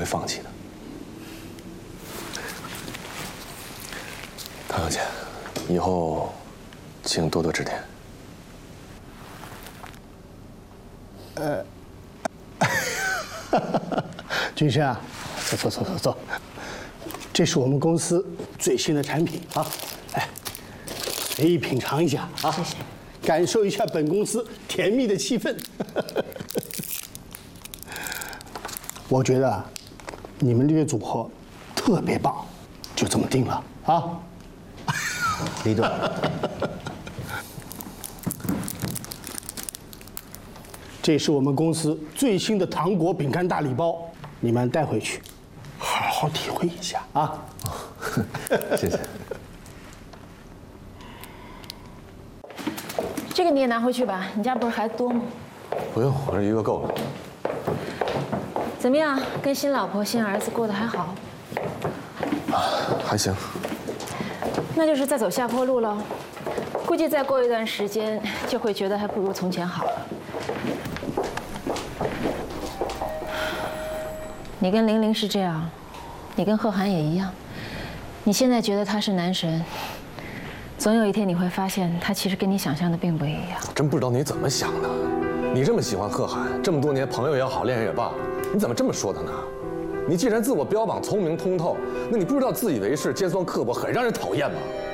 会放弃的。唐小姐，以后请多多指点。 君生啊，走，这是我们公司最新的产品啊，来，随意品尝一下啊， 谢谢， 感受一下本公司甜蜜的气氛。我觉得啊，你们这个组合特别棒，就这么定了啊。 李董， 这是我们公司最新的糖果饼干大礼包，你们带回去，好好体会一下啊。 谢谢。 这个你也拿回去吧，你家不是孩子多吗？ 不用，我这一个够了。 怎么样，跟新老婆、新儿子过得还好？ 还行。 那就是在走下坡路喽。估计再过一段时间，就会觉得还不如从前好了。你跟玲玲是这样，你跟贺涵也一样。你现在觉得他是男神，总有一天你会发现，他其实跟你想象的并不一样。 真不知道你怎么想的。你这么喜欢贺涵，这么多年朋友也好，恋人也罢，你怎么这么说他呢？你既然自我标榜聪明通透，那你不知道自以为是、尖酸刻薄，很让人讨厌吗？